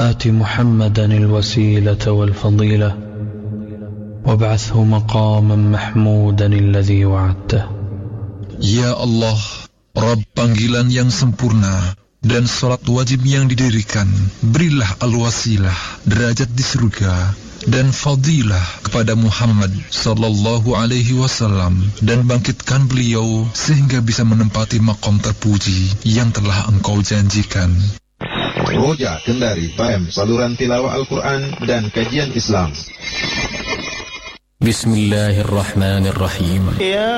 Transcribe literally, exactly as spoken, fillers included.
آت محمدا الوسيلة والفضيلة وابعثه مقاما محمودا الذي وعدته. Ya Allah, Rabb panggilan yang sempurna dan salat wajib yang didirikan, berilah al-wasilah, derajat di surga, dan fadilah kepada Muhammad sallallahu alaihi wasallam, dan bangkitkan beliau sehingga bisa menempati maqam terpuji yang telah engkau janjikan. Roja Kendari F M, saluran tilawah Al-Quran dan kajian Islam. Bismillahirrahmanirrahim.